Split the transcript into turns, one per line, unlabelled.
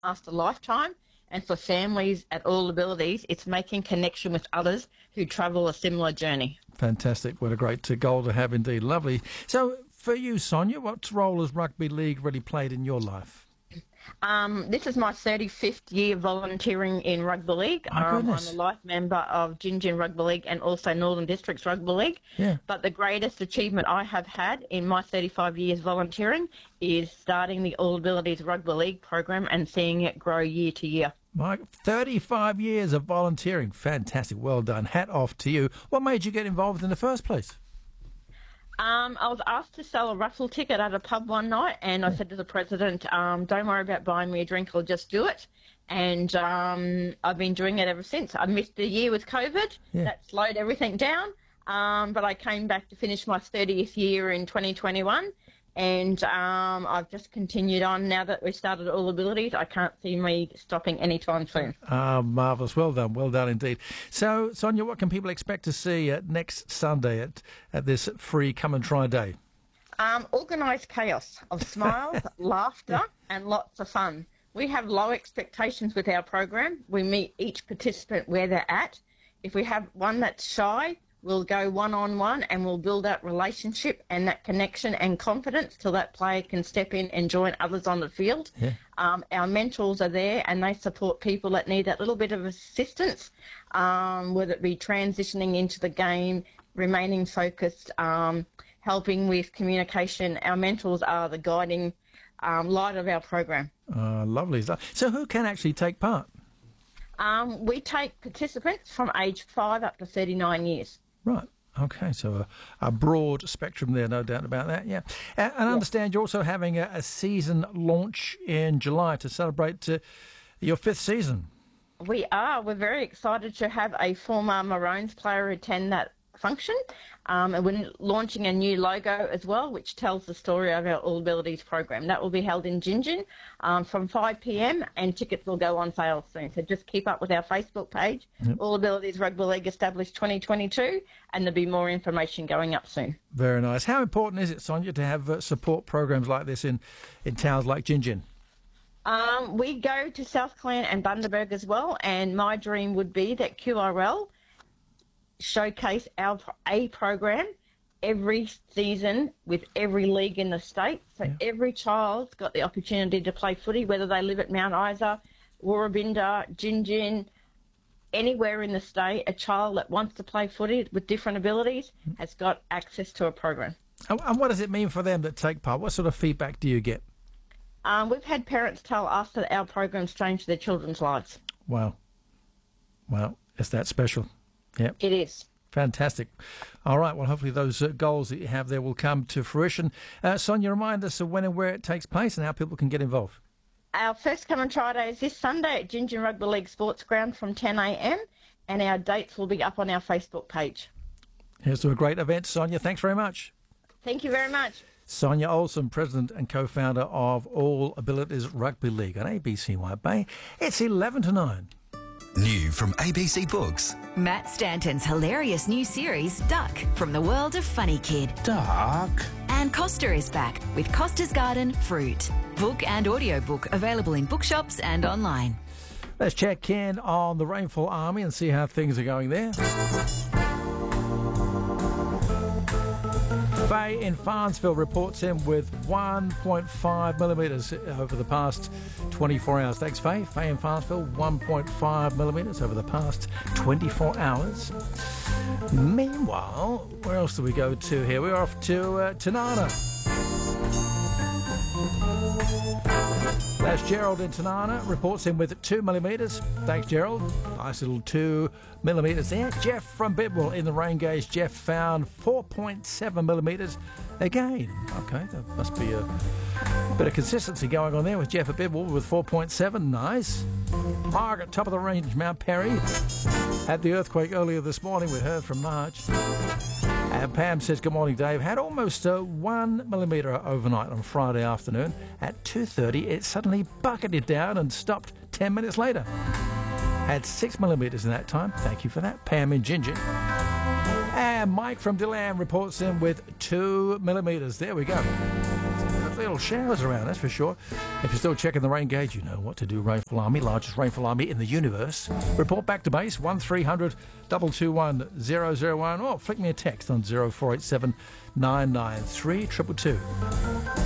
last a lifetime. And for families at all abilities, it's making connection with others who travel a similar journey.
Fantastic. What a great goal to have indeed. Lovely. So for you, Sonia, what role has rugby league really played in your life?
This is my 35th year volunteering in Rugby League. I'm a life member of Gin Rugby League and also Northern Districts Rugby League.
Yeah.
But the greatest achievement I have had in my 35 years volunteering is starting the All Abilities Rugby League program and seeing it grow year to year.
Mike, 35 years of volunteering. Fantastic. Well done. Hat off to you. What made you get involved in the first place?
I was asked to sell a raffle ticket at a pub one night, and I said to the president, don't worry about buying me a drink, I'll just do it. And I've been doing it ever since. I missed a year with COVID.
Yeah.
That slowed everything down. But I came back to finish my 30th year in 2021. And I've just continued on now that we've started All Abilities. I can't see me stopping anytime soon.
Marvellous. Well done. Well done indeed. So, Sonia, what can people expect to see next Sunday at this free Come and Try Day?
Organised chaos of smiles, laughter and lots of fun. We have low expectations with our program. We meet each participant where they're at. If we have one that's shy, we'll go one-on-one and we'll build that relationship and that connection and confidence till that player can step in and join others on the field.
Yeah.
Our mentors are there and they support people that need that little bit of assistance, whether it be transitioning into the game, remaining focused, helping with communication. Our mentors are the guiding light of our program.
Lovely. So who can actually take part?
We take participants from age 5 up to 39 years.
Right. Okay. So a broad spectrum there, no doubt about that. Yeah. And I understand you're also having a season launch in July to celebrate your 5th season.
We are. We're very excited to have a former Maroons player attend that function. And we're launching a new logo as well, which tells the story of our All Abilities program. That will be held in Gingin from 5 p.m. and tickets will go on sale soon. So just keep up with our Facebook page, Yep. All Abilities Rugby League established 2022, and there'll be more information going up soon.
Very nice. How important is it, Sonia, to have support programs like this in towns like Gingin?
We go to South Clan and Bundaberg as well, and my dream would be that QRL showcase a program every season with every league in the state, so every child's got the opportunity to play footy, whether they live at Mount Isa, Woorabinda, Gingin, anywhere in the state. A child that wants to play footy with different abilities has got access to a program.
And what does it mean for them that take part? What sort of feedback do you get?
We've had parents tell us that our program's changed their children's lives.
Wow, it's that special. Yeah,
it is.
Fantastic. All right, well, hopefully those goals that you have there will come to fruition. Sonia, remind us of when and where it takes place and how people can get involved.
Our first Come and Try Day is this Sunday at Gingin Rugby League Sports Ground from 10 a.m, and our dates will be up on our Facebook page.
Here's to a great event, Sonia. Thanks very much.
Thank you very much.
Sonia Olsen, President and Co-founder of All Abilities Rugby League on ABC White Bay. It's 11 to 9.
New from ABC Books.
Matt Stanton's hilarious new series, Duck, from the world of Funny Kid.
Duck.
And Costa is back with Costa's Garden Fruit. Book and audiobook available in bookshops and online.
Let's check in on the Rainfall Army and see how things are going there. Faye in Farnsville reports in with 1.5 millimetres over the past 24 hours. Thanks, Faye. Faye in Farnsville, 1.5 millimetres over the past 24 hours. Meanwhile, where else do we go to here? We're off to Tanana. That's Gerald in Tanana, reports in with 2 millimetres. Thanks, Gerald. Nice little 2 millimetres there. Jeff from Bidwell in the rain gauge. Jeff found 4.7 millimetres again. Okay, that must be a bit of consistency going on there with Jeff at Bidwell with 4.7. Nice. Margaret, top of the range, Mount Perry. Had the earthquake earlier this morning. We heard from Marge. And Pam says, good morning, Dave. Had almost 1 millimetre overnight on Friday afternoon. At 2:30, it suddenly bucketed down and stopped 10 minutes later. Had 6 millimetres in that time. Thank you for that, Pam in Gingin. And Mike from Deland reports in with 2 millimetres. There we go. little showers around, that's for sure. If you're still checking the rain gauge, you know what to do. Rainfall Army, largest rainfall army in the universe. Report back to base, 1300 221 001, or flick me a text on 0487 993 222.